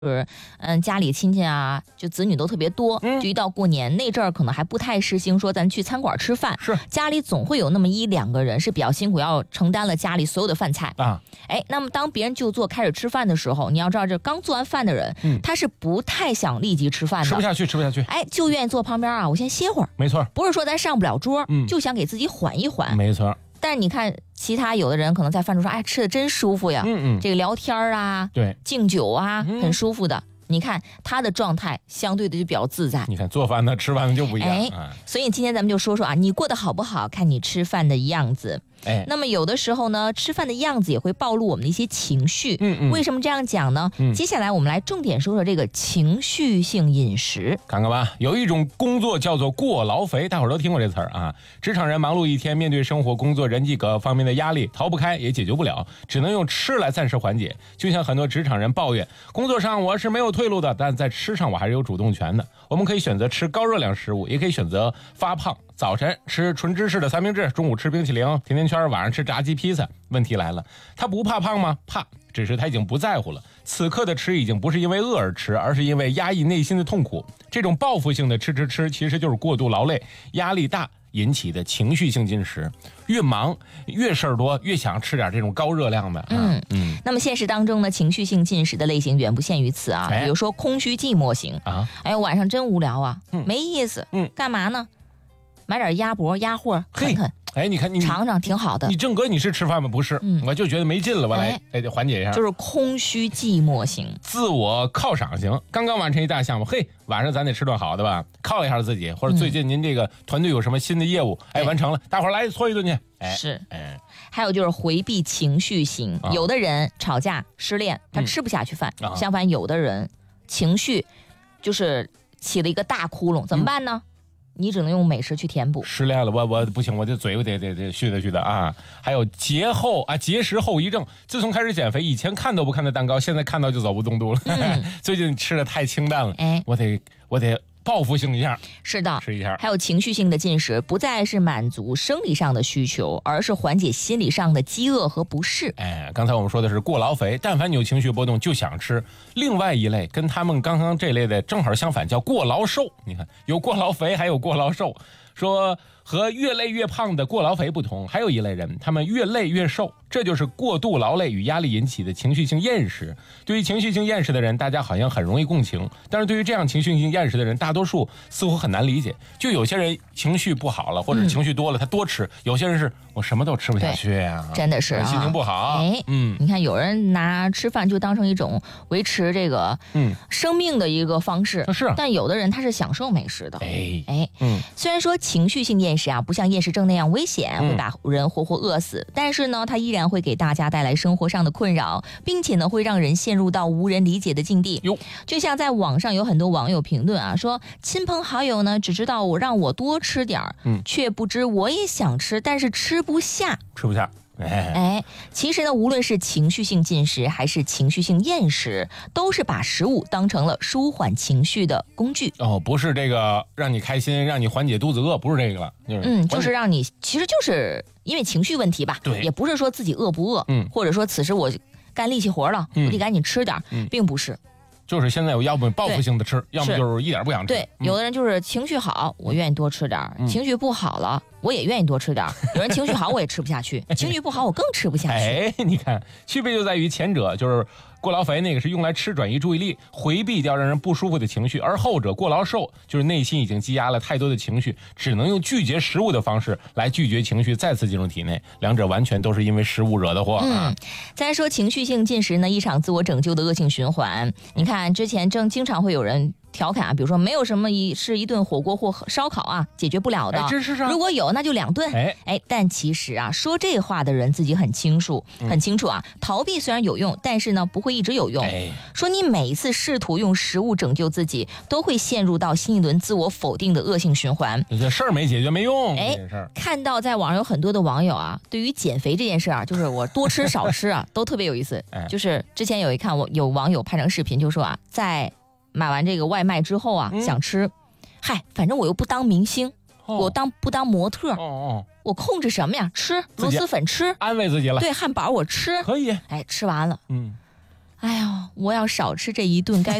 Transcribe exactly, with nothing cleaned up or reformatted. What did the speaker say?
就是嗯，家里亲戚啊，就子女都特别多， 嗯、 就一到过年那阵儿，可能还不太实行说咱去餐馆吃饭， 是家里总会有那么一两个人是比较辛苦，要承担了家里所有的饭菜啊。 哎，那么当别人就坐开始吃饭的时候，你要知道，这刚做完饭的人， 嗯， 他是不太想立即吃饭的， 吃不下去，吃不下去， 哎，就愿意坐旁边啊，我先歇会儿。 没错， 不是说咱上不了桌， 嗯， 就想给自己缓一缓， 没错。 但是你看，其他有的人可能在饭桌上，哎，吃的真舒服呀， 嗯嗯， 这个聊天啊， 对， 敬酒啊， 嗯、 很舒服的。你看他的状态相对的就比较自在。 你看做饭的吃饭的就不一样。 哎， 啊、 所以今天咱们就说说啊，你过得好不好，看你吃饭的样子。 哎， 那么有的时候呢，吃饭的样子也会暴露我们的一些情绪。 嗯嗯， 为什么这样讲呢？ 嗯， 接下来我们来重点说说这个情绪性饮食。 看看吧，有一种工作叫做过劳肥，大伙儿都听过这词儿啊。职场人忙碌一天，面对生活、工作、人际各方面的压力，逃不开也解决不了，只能用吃来暂时缓解。就像很多职场人抱怨，工作上我是没有退路的，但在吃上我还是有主动权的。我们可以选择吃高热量食物，也可以选择发胖。早晨吃纯芝士的三明治，中午吃冰淇淋、甜甜圈，晚上吃炸鸡披萨。问题来了，他不怕胖吗？怕，只是他已经不在乎了。此刻的吃已经不是因为饿而吃，而是因为压抑内心的痛苦。这种报复性的吃吃吃，其实就是过度劳累、压力大引起的情绪性进食。越忙越事儿多，越想吃点这种高热量的。 嗯嗯。 那么现实当中呢，情绪性进食的类型远不限于此啊。 哎、 比如说空虚寂寞型啊， 哎，晚上真无聊啊， 嗯、 没意思。 嗯， 干嘛呢？买点鸭脖、鸭货啃啃。 哎，你看你尝尝挺好的。 你正哥你是吃饭吗？不是，嗯、我就觉得没劲了，我来哎缓解一下。 就是空虚寂寞型， 自我犒赏型。刚刚完成一大项目，嘿，晚上咱得吃顿好的吧，犒一下自己。或者最近您这个团队有什么新的业务，嗯、哎，完成了，大伙儿来搓一顿去。哎， 是， 哎， 还有就是回避情绪型，啊、有的人吵架失恋，他吃不下去饭；嗯、相反，有的人情绪就是起了一个大窟窿，怎么办呢？嗯，你只能用美食去填补。 失恋了，我我不行，我这嘴我得得得续的续的啊！还有节后啊，节食后遗症。自从开始减肥，以前看都不看的蛋糕，现在看到就走不动路了。嗯、最近吃的太清淡了，哎，我得我得报复性一下。 是的， 吃一下。 还有情绪性的进食，不再是满足生理上的需求，而是缓解心理上的饥饿和不适。 哎，刚才我们说的是过劳肥，但凡你有情绪波动就想吃。另外一类跟他们刚刚这类的正好相反，叫过劳瘦。你看，有过劳肥，还有过劳瘦。说和越累越胖的过劳肥不同，还有一类人，他们越累越瘦，这就是过度劳累与压力引起的情绪性厌食。对于情绪性厌食的人，大家好像很容易共情，但是对于这样情绪性厌食的人，大多数似乎很难理解。就有些人情绪不好了，或者情绪多了，嗯、他多吃；有些人是我什么都吃不下去呀、啊， 真的是、啊、 心情不好。 哎，嗯，你看有人拿吃饭就当成一种维持这个嗯生命的一个方式， 是、啊， 但有的人他是享受美食的。 哎哎，嗯，虽然说情绪性厌食啊，不像厌食症那样危险，会把人活活饿死，嗯、但是呢，它依然会给大家带来生活上的困扰，并且呢，会让人陷入到无人理解的境地。 哟， 就像在网上有很多网友评论啊，说亲朋好友呢，只知道我让我多吃点儿，嗯，却不知我也想吃，但是吃不下， 吃不下。哎, 哎，其实呢，无论是情绪性进食还是情绪性厌食，都是把食物当成了舒缓情绪的工具。 哦，不是这个让你开心，让你缓解肚子饿，不是这个了。 就是、嗯，就是让你，其实就是因为情绪问题吧。 对， 也不是说自己饿不饿， 嗯， 或者说此时我干力气活了，嗯、我得赶紧吃点，嗯、并不是。 就是现在我要么报复性的吃，要么就是一点不想吃。 对，嗯、有的人就是情绪好，我愿意多吃点；嗯、情绪不好了，我也愿意多吃点。有人情绪好，我也吃不下去；情绪不好，我更吃不下去。 哎，你看，区别就在于前者就是过劳肥，那个是用来吃转移注意力，回避掉让人不舒服的情绪；而后者过劳瘦，就是内心已经积压了太多的情绪，只能用拒绝食物的方式来拒绝情绪再次进入体内。两者完全都是因为食物惹的祸。 嗯，再说情绪性进食呢，一场自我拯救的恶性循环。你看，之前正经常会有人调侃啊，比如说没有什么一是一顿火锅或烧烤啊解决不了的， 哎、这是啊、 如果有那就两顿。 哎哎，但其实啊，说这话的人自己很清楚，很清楚啊，逃避虽然有用，但是呢不会一直有用。 哎、 说你每一次试图用食物拯救自己，都会陷入到新一轮自我否定的恶性循环。 这事儿没解决没用。 哎，看到在网上有很多的网友啊，对于减肥这件事啊，就是我多吃少吃啊，都特别有意思。 哎、 就是之前有一看我有网友拍成视频，就说啊，在买完这个外卖之后啊，嗯、想吃，嗨，反正我又不当明星，哦、我当不当模特， 哦哦， 我控制什么呀？吃螺蛳粉吃， 安慰自己了。 对，汉堡我吃可以。 哎，吃完了， 嗯， 哎呀，我要少吃这一顿该